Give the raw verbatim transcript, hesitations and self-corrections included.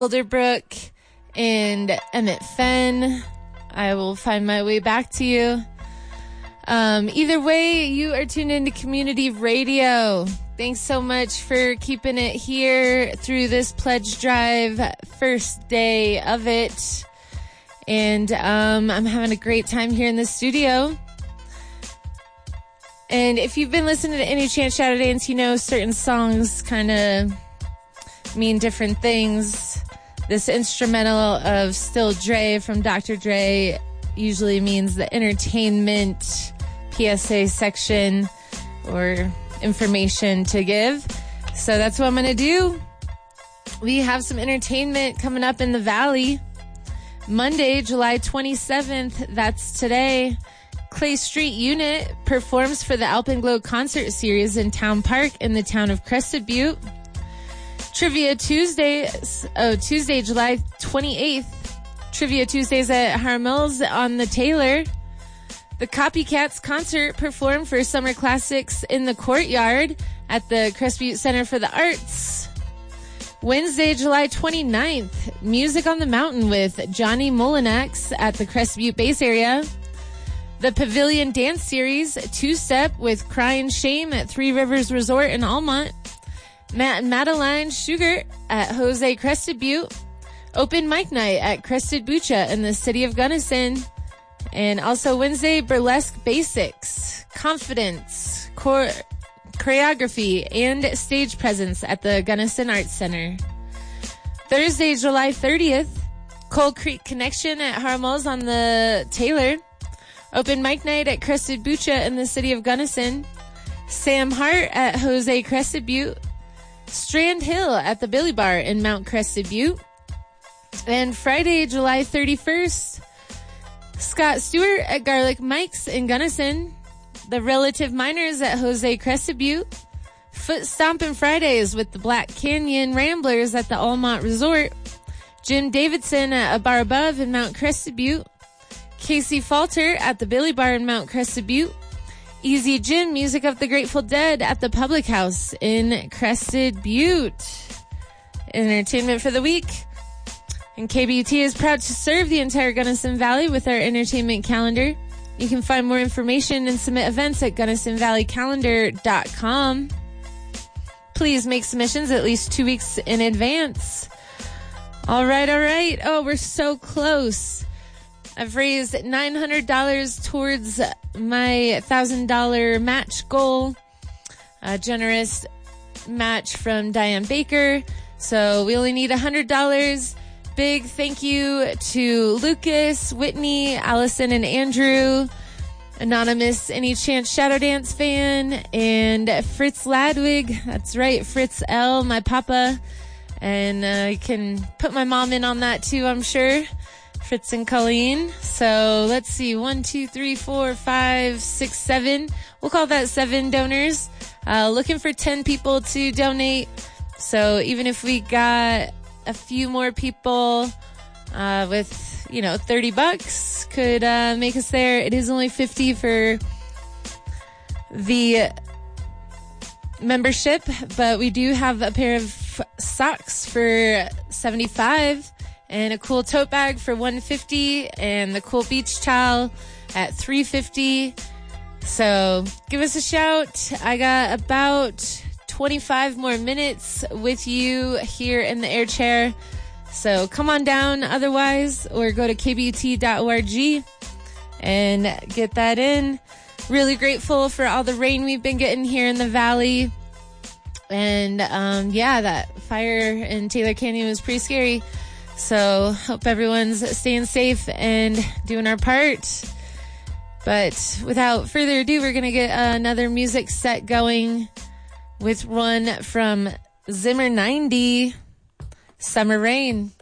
Boulderbrook and Emmett Fenn. I will find my way back to you. Um, either way, you are tuned into Community Radio. Thanks so much for keeping it here through this pledge drive, first day of it. And um, I'm having a great time here in the studio. And if you've been listening to Any Chance Shadow Dance, you know certain songs kind of mean different things. This instrumental of Still Dre from Doctor Dre usually means the entertainment P S A section or information to give. So that's what I'm going to do. We have some entertainment coming up in the Valley. Monday, July twenty-seventh, that's today. Clay Street Unit performs for the Alpenglow Concert Series in Town Park in the town of Crested Butte. Trivia Tuesday, oh, Tuesday, July twenty-eighth. Trivia Tuesdays at Harmel's on the Taylor. The Copycats concert performed for Summer Classics in the Courtyard at the Crested Butte Center for the Arts. Wednesday, July twenty-ninth, Music on the Mountain with Johnny Molinax at the Crested Butte Base area. The Pavilion Dance Series, Two-Step with Crying Shame at Three Rivers Resort in Almont. Matt and Madeline Sugar at Jose Crested Butte. Open mic night at Crested Bucha in the city of Gunnison. And also Wednesday, Burlesque Basics, Confidence, Chore- Choreography, and Stage Presence at the Gunnison Arts Center. Thursday, July thirtieth, Coal Creek Connection at Harmel's on the Taylor. Open mic night at Crested Bucha in the city of Gunnison. Sam Hart at Jose Crested Butte. Strand Hill at the Billy Bar in Mount Crested Butte. And Friday, July thirty-first, Scott Stewart at Garlic Mike's in Gunnison. The Relative Miners at Jose Crested Butte. Foot Stompin' Fridays with the Black Canyon Ramblers at the Almont Resort. Jim Davidson at A Bar Above in Mount Crested Butte. Casey Falter at the Billy Bar in Mount Crested Butte. Easy Gin Music of the Grateful Dead at the Public House in Crested Butte. Entertainment for the week. And K B U T is proud to serve the entire Gunnison Valley with our entertainment calendar. You can find more information and submit events at gunnison valley calendar dot com. Please make submissions at least two weeks in advance. All right, all right. Oh, we're so close. I've raised nine hundred dollars towards my one thousand dollars match goal. A generous match from Diane Baker. So we only need one hundred dollars. Big thank you to Lucas, Whitney, Allison, and Andrew. Anonymous Any Chance Shadow Dance fan. And Fritz Ladwig. That's right, Fritz L, my papa. And uh, you can put my mom in on that too, I'm sure. Fritz and Colleen. So let's see. One, two, three, four, five, six, seven. We'll call that seven donors. Uh, looking for ten people to donate. So even if we got a few more people uh, with, you know, thirty bucks could uh, make us there. It is only fifty for the membership, but we do have a pair of socks for seventy-five. And a cool tote bag for one hundred fifty dollars and the cool beach towel at three hundred fifty dollars. So give us a shout. I got about twenty-five more minutes with you here in the air chair. So come on down otherwise, or go to k b u t dot org and get that in. Really grateful for all the rain we've been getting here in the valley. And um, yeah, that fire in Taylor Canyon was pretty scary. So hope everyone's staying safe and doing our part. But without further ado, we're going to get another music set going with one from Zimmer ninety, Summer Rain.